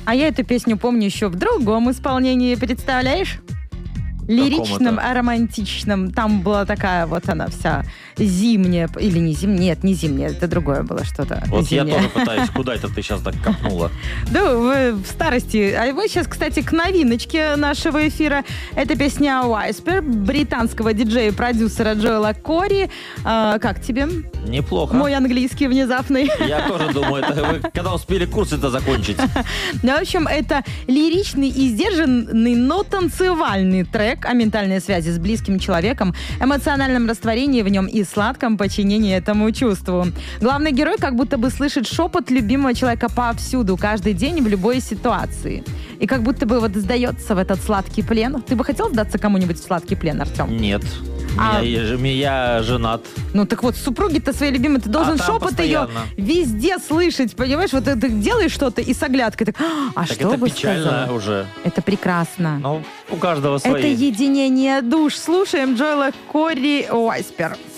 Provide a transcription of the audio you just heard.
А я эту песню помню еще в другом исполнении, представляешь? Лиричном, романтичном. Там была такая вот она вся зимняя. Или не зимняя? Нет, не зимняя. Это другое было что-то. Вот зимнее. я тоже пытаюсь. Куда это ты сейчас так копнула? Да, вы в старости. А вы сейчас, кстати, к новиночке нашего эфира. Это песня Whisper британского диджея и продюсера Джоэла Кори. Как тебе? Неплохо. Мой английский внезапный. Я тоже думаю, это вы когда успели курсы-то закончить? Ну, в общем, это лиричный и сдержанный, но танцевальный трек о ментальной связи с близким человеком, эмоциональном растворении в нем и сладком подчинении этому чувству. Главный герой как будто бы слышит шепот любимого человека повсюду, каждый день, в любой ситуации. И как будто бы вот сдается в этот сладкий плен. Ты бы хотел сдаться кому-нибудь в сладкий плен, Артем? Нет. Я женат. Ну так вот, супруги-то своей любимой, ты должен шепот ее везде слышать, понимаешь? Вот ты делаешь что-то и с оглядкой так, так что это бы печально сказал? уже. Это прекрасно. Ну, у каждого свои. Это единение душ. Слушаем Джоэла Кори Whisper.